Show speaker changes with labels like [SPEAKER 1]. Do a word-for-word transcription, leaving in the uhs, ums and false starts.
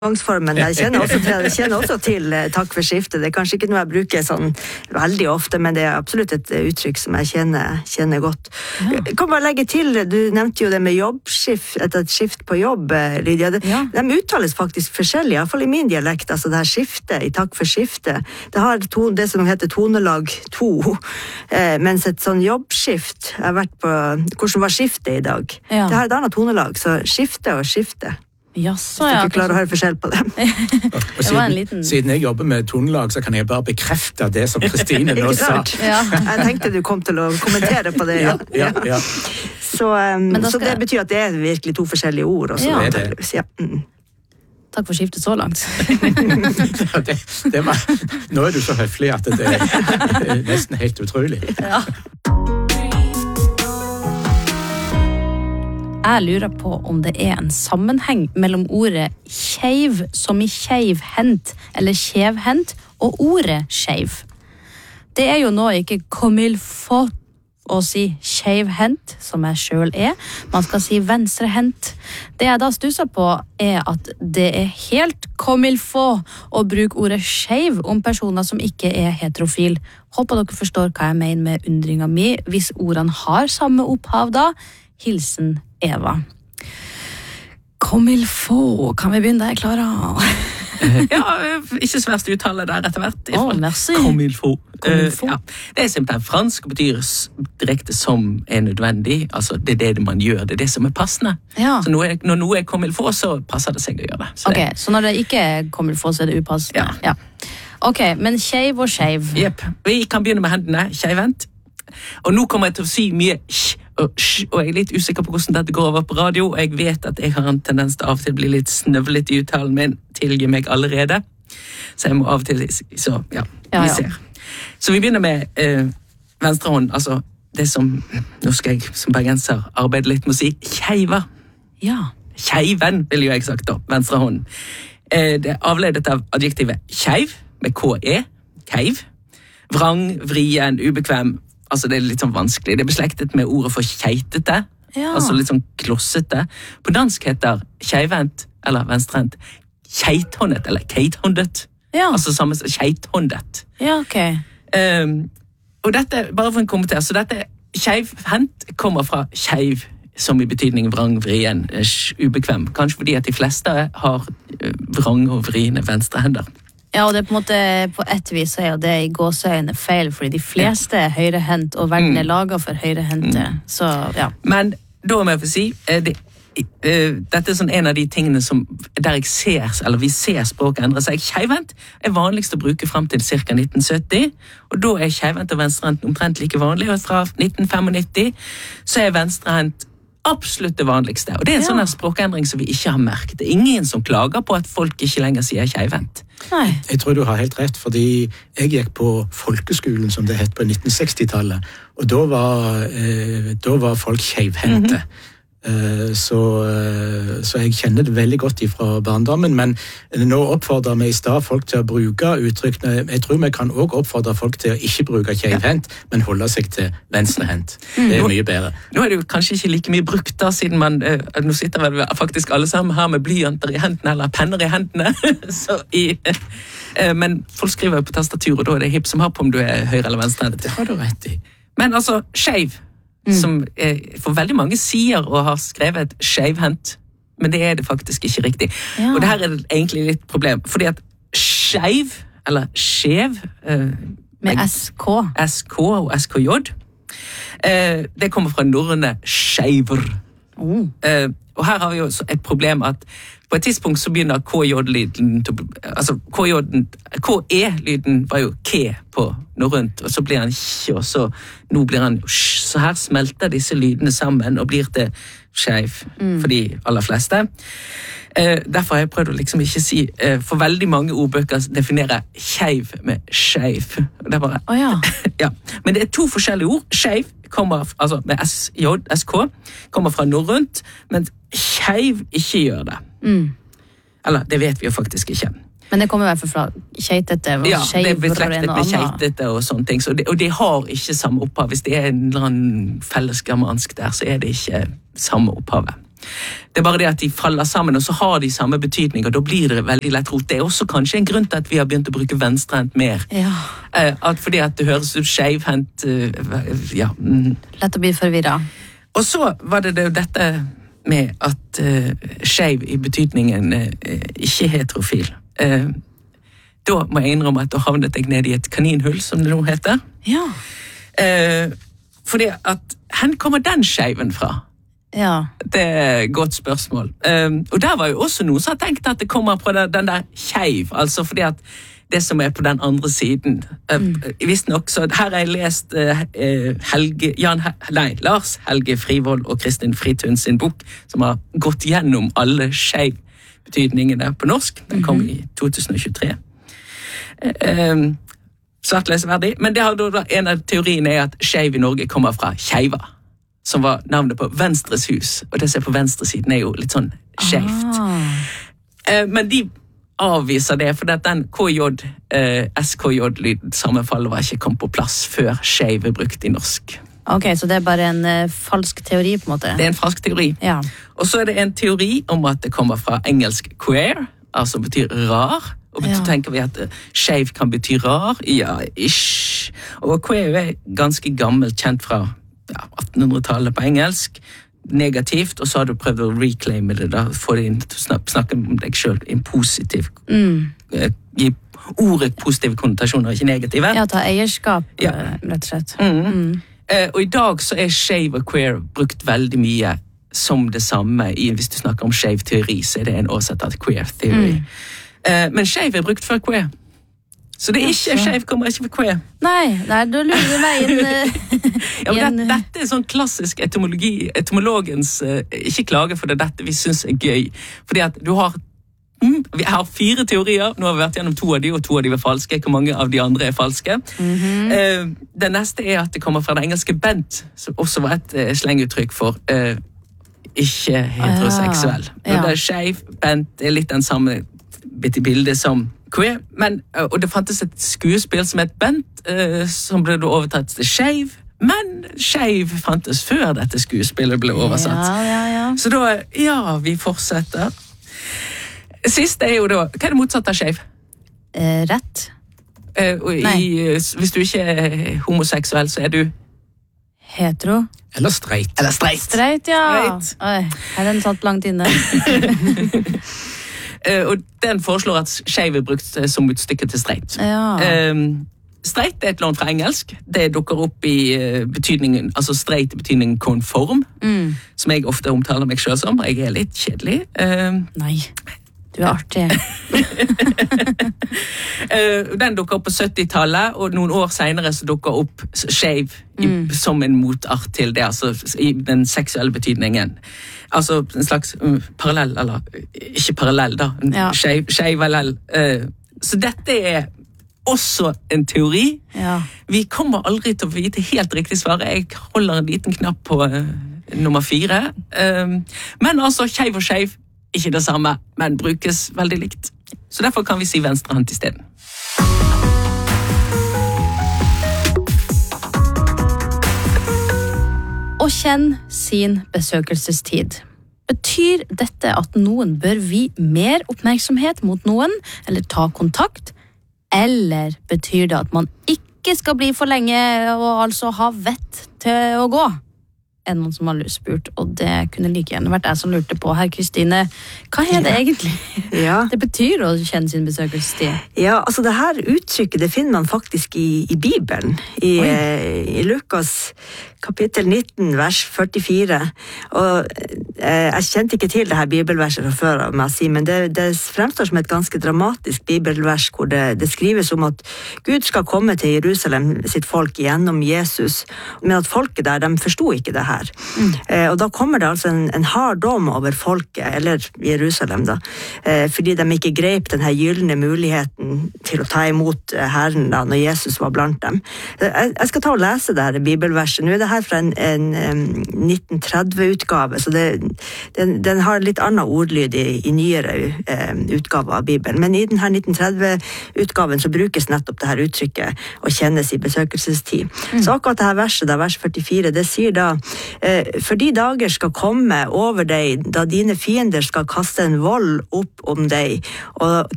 [SPEAKER 1] Formen. Jeg kjenner også til, jeg kjenner også til eh, takk for skiftet. Det er kanskje ikke noe jeg bruker sånn veldig ofte, men det er absolutt et uttrykk som jeg kjenner, kjenner godt. Ja. Jeg kan bare legge til, du nevnte jo det med jobbskift, et, et skift på jobb, Lydia. De, ja. de uttales faktisk forskjellig, i hvert fall i min dialekt, altså det her skiftet, i takk for skiftet. Det har to, det som heter tonelag to, eh, mens et sånn jobbskift, jeg har vært på, hvordan var skiftet i dag? Ja. Det har et annet tonelag, så skifte og skifte.
[SPEAKER 2] Jaså,
[SPEAKER 1] ja. Hvis du ikke klarer å høre forskjell på det.
[SPEAKER 3] Og siden, liten... siden jeg jobber med tonelag, så kan jeg bare bekrefte det som Kristine nå sa.
[SPEAKER 1] Ja. Jeg tenkte du kom til å kommentere på det. Ja, ja, ja. Så, um, så det betyr at det er virkelig to forskjellige ord. Også,
[SPEAKER 2] ja.
[SPEAKER 1] Det det. Ja. Mm.
[SPEAKER 2] Takk for skiftet så langt.
[SPEAKER 3] det, det var, nå er du så høflig at det er, det er nesten helt utrolig.
[SPEAKER 2] Ja. Jeg lurer på om det er en sammenheng mellom ordet kjeiv, som i kjeivhendt, eller kjevhendt, og ordet kjeiv. Det er jo nå ikke komilfot å si kjeivhendt, som jeg selv er. Man skal si venstrehendt. Det jeg da stusser på er at det er helt komilfå å bruke ordet kjeiv om personer som ikke er heterofil. Håper dere forstår hva jeg mener med undringa mi, hvis ordene har samme opphav da. Hilsen Eva. Komilfå, kan vi begynne der, Klara?
[SPEAKER 4] Ja, ikke så verst uttale der etter hvert.
[SPEAKER 2] Å, merci.
[SPEAKER 4] Komilfå.
[SPEAKER 2] Komilfå.
[SPEAKER 4] Uh, ja. Det er simpelthen fransk og betyr direkte som er nødvendig. Altså, det er det man gjør, det er det som er passende.
[SPEAKER 2] Ja.
[SPEAKER 4] Så når, når noe er komilfå, så passer det seg å gjøre det. Så,
[SPEAKER 2] ok,
[SPEAKER 4] det.
[SPEAKER 2] så når det ikke er komilfå, så er det upassende?
[SPEAKER 4] Ja.
[SPEAKER 2] ja. Ok, men kjeiv og skeiv.
[SPEAKER 4] Jep, vi kan begynne med hendene, kjeivhendt. Og nå kommer jeg til å si mye sh og sh, og jeg er litt usikker på hvordan dette går over på radio, og jeg vet at jeg har en tendens til av og til å bli litt snøvlet i uttalen min, tilgi meg allerede. Så jeg må av og til, så ja,
[SPEAKER 2] ja,
[SPEAKER 4] vi
[SPEAKER 2] ja.
[SPEAKER 4] ser. Så vi begynner med eh, venstre hånd, altså det som, nå skal jeg som bergenser arbeide litt med å si, kjeiva.
[SPEAKER 2] Ja.
[SPEAKER 4] Kjeiven, vil jo jeg sagt da, venstre hånd. Eh, det er avledet av adjektivet kjeiv, med K-E, keiv, vrang, vrien, ubekvem. Altså det er litt sånn vanskelig. Det er beslektet med ordet for keitete,
[SPEAKER 2] ja.
[SPEAKER 4] Altså litt sånn klossete. På dansk heter keivhendt, eller venstrehendt, keithåndet, eller keithåndet.
[SPEAKER 2] Ja.
[SPEAKER 4] Altså samme som keithåndet.
[SPEAKER 2] Ja, ok.
[SPEAKER 4] Um, og dette, bare for en kommentar, så dette keivhendt kommer fra keiv, som i betydning vrang, vrien, ubekvem. Kanskje fordi at de fleste har vrang og vriene venstrehender.
[SPEAKER 2] Ja, og det er på en måte, på et vis er jo det i gåseøyne feil, fordi de fleste er høyrehendt, og verden er laget for høyrehendte. Mm. Så, ja.
[SPEAKER 4] Men da må jeg få si, det, uh, dette er sånn en av de tingene som, der jeg ser, eller vi ser språket endre seg. Keivhendt er vanligst å bruke frem til ca. nitten sytti, og da er keivhendt og venstrehendt omtrent like vanlig, og fra nitten femognitti så er venstrehendt absolutt det vanligste, og det er en ja. Sånn språkendring som vi ikke har merket. Det er ingen som klager på at folk ikke lenger sier keivhendt.
[SPEAKER 2] Nei.
[SPEAKER 3] Jeg tror du har helt rett, fordi jeg gikk på folkeskolen, som det het på nitten seksti-tallet, og da var, eh, da var folk keivhendte. Mm-hmm. Så, så jeg kjenner det veldig godt fra barndommen, men nå oppfordrer vi i stedet folk til å bruke uttrykkene. Jeg tror vi kan også oppfordre folk til å ikke bruke keivhendt, ja. Men holde seg til venstrehendt. Mm. Det er mye bedre.
[SPEAKER 4] Nå er det jo kanskje ikke like mye brukt da, siden man, uh, nå sitter vel faktisk alle sammen her med blyanter i hendene, eller penner i hendene, så i, uh, men folk skriver jo på tastatur, og da er det hipp som har på om du er høyre eller venstrehendt.
[SPEAKER 3] Det har du rett i.
[SPEAKER 4] Men altså, skeiv. Mm. Som eh, for veldig mange sier og har skrevet skeivhendt, men det er det faktisk ikke riktig. Ja. Og det her er egentlig litt problem, fordi at skeiv, eller skjev eh,
[SPEAKER 2] med S K
[SPEAKER 4] S K og S K J eh, det kommer fra norrøne skeivr.
[SPEAKER 2] Oh.
[SPEAKER 4] Eh, og her har vi jo et problem at på et tidspunkt så begynner K J-lyden, altså K J-lyden, K E-lyden var jo K på norrønt, og så blir han K, og så nå blir han sh, så her smelter disse lydene sammen og blir til skeiv mm. for de aller fleste. Eh, derfor har jeg prøvd å liksom ikke si, eh, for veldig mange ordbøker definerer keiv med skeiv. Det er bare,
[SPEAKER 2] oh, ja.
[SPEAKER 4] ja. Men det er to forskjellige ord. Skeiv kommer, altså med S J, S K, kommer fra norrønt, men keiv ikke gjør det.
[SPEAKER 2] Mm.
[SPEAKER 4] Eller, det vet vi jo faktisk ikke.
[SPEAKER 2] Men det kommer i hvert fall fra keitete og
[SPEAKER 4] ja, det er beslektet med
[SPEAKER 2] annen.
[SPEAKER 4] keitete og sånne ting. Så det, og det har ikke samme opphav. Hvis det er en eller annen fellesgermansk der, så er det ikke samme opphavet. Det er bare det at de faller sammen, og så har de samme betydning, og da blir det veldig lett rot. Det er også kanskje en grunn til at vi har begynt å bruke venstrehendt mer.
[SPEAKER 2] Ja.
[SPEAKER 4] Eh, at fordi at det høres ut skjevhendt, eh, ja. Mm.
[SPEAKER 2] Lett å bli forvirret.
[SPEAKER 4] Og så var det det dette med at uh, skjev i betydningen uh, ikke heterofil. Uh, da må jeg innrømme at da havnet jeg ned i et kaninhull, som det nå heter.
[SPEAKER 2] Ja.
[SPEAKER 4] Uh, fordi at, hvor kommer den skjeven fra?
[SPEAKER 2] Ja. Det
[SPEAKER 4] er et godt spørsmål. Uh, og der var jo også noen som har tenkt at det kommer fra den, den der skjev, altså fordi at det som er på den andre siden. Mm. Visst nok, så her har jeg lest uh, Helge, Jan, nei, Lars Helge Frivold og Kristin Fritun sin bok, som har gått gjennom alle skjev-betydningene på norsk. Den kom mm-hmm. i to tusen og tjuetre. Uh, svært leseverdig, men det har da, en av teoriene er at skjev i Norge kommer fra Skeiva, som var navnet på Venstres hus, og det som er på venstre siden er jo litt sånn skjevt. Ah. Uh, men de avviser det, for at den K J, eh, S K J-lyden sammenfallet var ikke kommet på plass før skjev er brukt i norsk.
[SPEAKER 2] Ok, så det er bare en uh, falsk teori på en måte?
[SPEAKER 4] Det er en falsk teori.
[SPEAKER 2] Ja.
[SPEAKER 4] Og så er det en teori om at det kommer fra engelsk queer, altså betyr rar, og betyr, ja. tenker vi at uh, skjev kan bety rar, ja, ish. Og queer er ganske gammelt, kjent fra ja, attenhundretallet på engelsk, negativt, og så har du prøvd å reclaime det da, få det inn til å snakke om deg selv i en positiv mm. gi ordet positive konnotasjoner, ikke negative.
[SPEAKER 2] Ja, ta eierskap, ja. rett og slett. Mm. Mm.
[SPEAKER 4] Uh, og i dag så er skjev og queer brukt veldig mye som det samme, i, hvis du snakker om skjev teori, så er det en oversett av queer theory. Mm. Uh, men skjev er brukt før queer. Så det er ikke skjev, kommer ikke fra queer.
[SPEAKER 2] Nei, nei, da lurer du meg inn.
[SPEAKER 4] ja, men det, dette er sånn klassisk etymologi, etymologens, uh, ikke klage for det, dette vi synes er gøy. Fordi at du har, mm, vi har fire teorier, nå har vi vært gjennom to av de, og to av de er falske, hvor mange av de andre er falske. Mm-hmm. Uh, det neste er at det kommer fra det engelske bent, som også var et uh, slenguttrykk for uh, ikke heteroseksuell. Ah, ja. Det er skjev, bent, det er litt den samme bildet som queer, men, og det fantes et skuespill som het Bent, uh, som ble overtatt til skjev, men skjev fantes før dette skuespillet ble oversatt.
[SPEAKER 2] Ja, ja, ja.
[SPEAKER 4] Så da, ja, vi fortsetter. Siste er jo da, hva er det motsatt av skjev?
[SPEAKER 2] Eh, rett.
[SPEAKER 4] Uh, og i, hvis du ikke er homoseksuell, så er du?
[SPEAKER 2] Hetero.
[SPEAKER 3] Eller streit.
[SPEAKER 4] Eller streit.
[SPEAKER 2] Streit, ja.
[SPEAKER 4] Streit.
[SPEAKER 2] Oi, her er den satt langt inne.
[SPEAKER 4] Uh, og den foreslår at skjev er brukt som utstykke til streit.
[SPEAKER 2] Ja.
[SPEAKER 4] Uh, streit er et lån fra engelsk. Det dukker opp i uh, betydningen, altså streit i betydningen konform, mm. som jeg ofte omtaler meg selv som. Jeg er litt kjedelig. Uh,
[SPEAKER 2] Nei, du er artig.
[SPEAKER 4] uh, den dukker opp på syttitallet, og noen år senere så dukker opp skjev mm. som en motart til det, altså i den seksuelle betydningen. Altså en slags um, parallell, eller ikke parallell da, ja. skjev, skjev-allell. Uh, så dette er også en teori.
[SPEAKER 2] Ja.
[SPEAKER 4] Vi kommer aldri til å vite helt riktig svaret. Jeg holder en liten knapp på uh, nummer fire. Uh, men altså, skjev og skjev, ikke det samme, men brukes veldig likt. Så derfor kan vi si venstrehendt i stedet.
[SPEAKER 2] Å kjenne sin besøkelsestid. Betyr dette at noen bør vie mer oppmerksomhet mot noen, eller ta kontakt? Eller betyr det at man ikke skal bli for lenge, og altså ha vett til å gå? Er det noen som har spurt, og det kunne like gjerne vært jeg som lurte på her, Kristine. Hva er det egentlig?
[SPEAKER 1] Ja.
[SPEAKER 2] Det betyr å kjenne sin besøkelsestid.
[SPEAKER 1] Ja, altså det her uttrykket, det finner man faktisk i, i Bibelen, i, i Lukas kapittel nitten, vers førtifire. Og eh, jeg kjente ikke til det her bibelverset fra før av meg, men det, det fremstår som et ganske dramatisk bibelvers, hvor det, det skrives om at Gud skal komme til Jerusalem, sitt folk, gjennom Jesus, men at folket der, de forstod ikke det her. Mm. Eh, og da kommer det altså en, en hard dom over folket, eller Jerusalem da, eh, fordi de ikke grep den her gyllene muligheten til å ta imot Herren da, når Jesus var blant dem. Jeg, jeg skal ta og lese det her bibelverset. Nå er det her fra en, en, en nitten tretti-utgave, så det, den, den har litt annen ordlyd i, i nyere eh, utgave av Bibelen. Men i denne nitten tretti-utgaven så brukes nettopp det her uttrykket å kjennes i besøkelsestid. Mm. Så akkurat det her verset, da, vers førtifire, det sier da For de dager skal komme over deg da dine fiender skal kaste en vold opp om deg, og